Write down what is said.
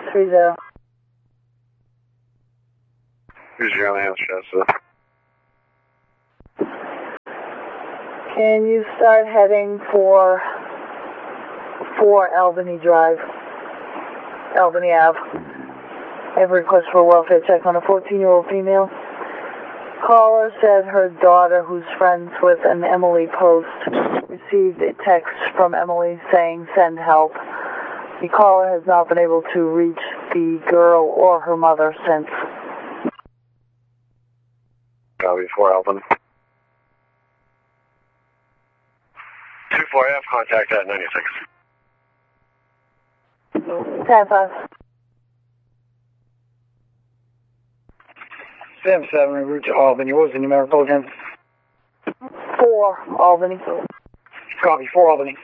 530. Who's your only Shasta? Can you start heading for 4 Albany Drive, Albany Ave? I have a request for a welfare check on a 14-year-old female. Caller said her daughter, who's friends with an Emily Post, received a text from Emily saying, "Send help." The caller has not been able to reach the girl or her mother since. Copy 4 Albany. 24F, contact at 96. 10-5. 7-7, route to Albany. What was the numerical again? 4 Albany. Copy, 4 Albany.